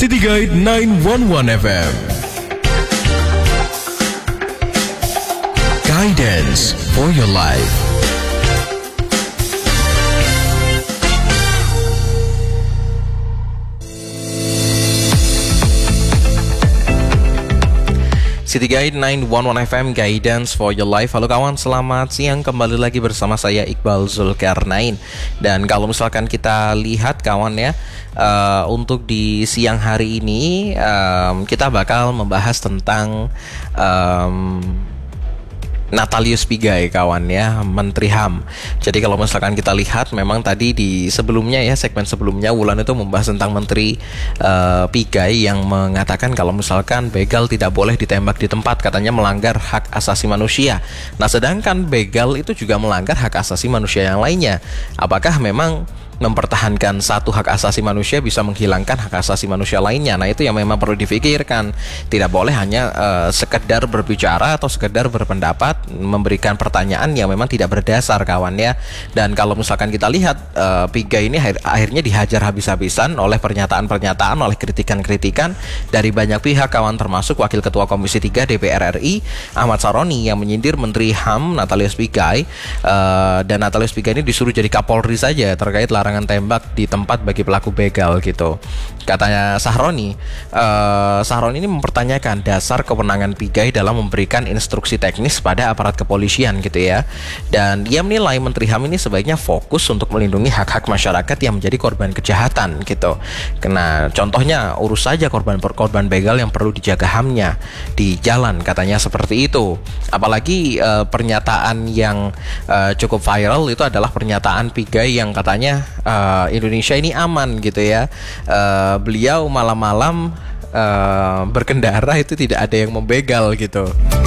City Guide 911 FM. Guidance for your life. City Guide 911 FM, Guidance for your life. Halo kawan, selamat siang. Kembali lagi bersama saya Iqbal Zulkarnain. Dan kalau misalkan kita lihat kawan ya, untuk di siang hari ini kita bakal membahas tentang Natalius Pigai kawan ya, Menteri HAM. Jadi kalau misalkan kita lihat, memang tadi di sebelumnya ya, segmen sebelumnya Wulan itu membahas tentang Menteri Pigai yang mengatakan kalau misalkan begal tidak boleh ditembak di tempat, katanya melanggar hak asasi manusia. Nah sedangkan begal itu juga melanggar hak asasi manusia yang lainnya. Apakah memang mempertahankan satu hak asasi manusia bisa menghilangkan hak asasi manusia lainnya? Nah itu yang memang perlu difikirkan. Tidak boleh hanya sekedar berbicara atau sekedar berpendapat, memberikan pertanyaan yang memang tidak berdasar kawan ya. Dan kalau misalkan kita lihat, Pigai ini akhirnya dihajar habis-habisan oleh pernyataan-pernyataan, oleh kritikan-kritikan dari banyak pihak kawan, termasuk Wakil Ketua Komisi 3 DPR RI Ahmad Saroni yang menyindir Menteri HAM Natalius Pigai. Dan Natalius Pigai ini disuruh jadi Kapolri saja terkait larangan tembak di tempat bagi pelaku begal gitu. Katanya Sahroni ini mempertanyakan dasar kewenangan Pigai dalam memberikan instruksi teknis pada aparat kepolisian gitu ya. Dan dia menilai Menteri HAM ini sebaiknya fokus untuk melindungi hak-hak masyarakat yang menjadi korban kejahatan gitu. Karena contohnya urus saja korban begal yang perlu dijaga HAM-nya di jalan, katanya seperti itu. Apalagi pernyataan yang cukup viral itu adalah pernyataan Pigai yang katanya Indonesia ini aman gitu ya. Beliau malam-malam berkendara itu tidak ada yang membegal gitu.